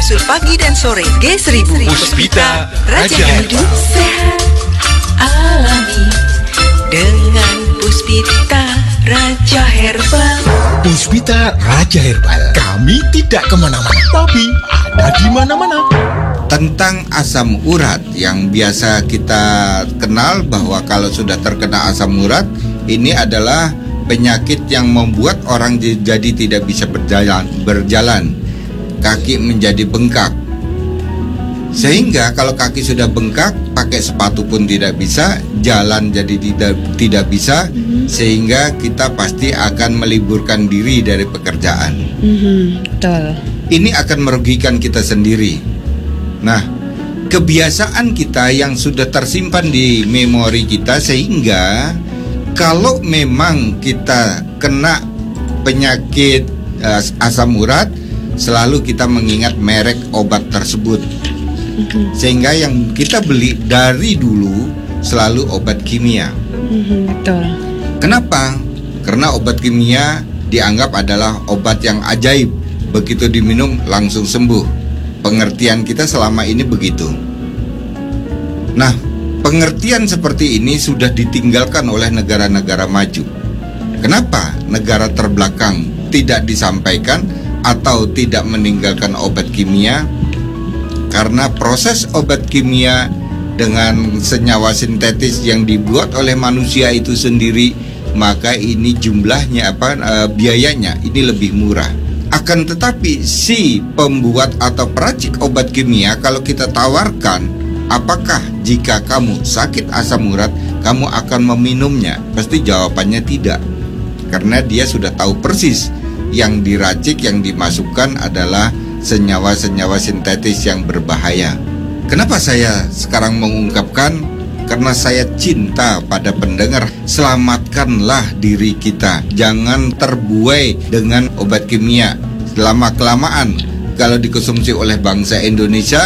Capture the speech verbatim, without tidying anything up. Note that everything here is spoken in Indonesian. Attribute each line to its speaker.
Speaker 1: kapsul pagi dan sore G seribu.
Speaker 2: Puspita
Speaker 1: Raja
Speaker 2: Raja
Speaker 1: Hidup Sehat Alami dengan Puspita Raja Herbal.
Speaker 2: Puspita Raja Herbal. Kami tidak kemana-mana, tapi ada di mana-mana.
Speaker 3: Tentang asam urat yang biasa kita kenal bahwa kalau sudah terkena asam urat, ini adalah penyakit yang membuat orang jadi tidak bisa berjalan, berjalan. Kaki menjadi bengkak. Sehingga kalau kaki sudah bengkak, pakai sepatu pun tidak bisa, jalan jadi tidak tidak bisa, mm-hmm. sehingga kita pasti akan meliburkan diri dari pekerjaan.
Speaker 4: Mm-hmm. Betul.
Speaker 3: Ini akan merugikan kita sendiri. Nah, kebiasaan kita yang sudah tersimpan di memori kita, sehingga kalau memang kita kena penyakit uh, asam urat, selalu kita mengingat merek obat tersebut. Mm-hmm. Sehingga yang kita beli dari dulu selalu obat kimia.
Speaker 4: Mm-hmm, betul.
Speaker 3: Kenapa? Karena obat kimia dianggap adalah obat yang ajaib. Begitu diminum langsung sembuh. Pengertian kita selama ini begitu. Nah, pengertian seperti ini sudah ditinggalkan oleh negara-negara maju. Kenapa negara terbelakang tidak disampaikan atau tidak meninggalkan obat kimia? Karena proses obat kimia dengan senyawa sintetis yang dibuat oleh manusia itu sendiri, maka ini jumlahnya apa e, biayanya ini lebih murah. Akan tetapi si pembuat atau peracik obat kimia kalau kita tawarkan, apakah jika kamu sakit asam urat kamu akan meminumnya? Pasti jawabannya tidak. Karena dia sudah tahu persis yang diracik, yang dimasukkan adalah senyawa-senyawa sintetis yang berbahaya. Kenapa saya sekarang mengungkapkan? Karena saya cinta pada pendengar. Selamatkanlah diri kita. Jangan terbuai dengan obat kimia. Lama-kelamaan kalau dikonsumsi oleh bangsa Indonesia,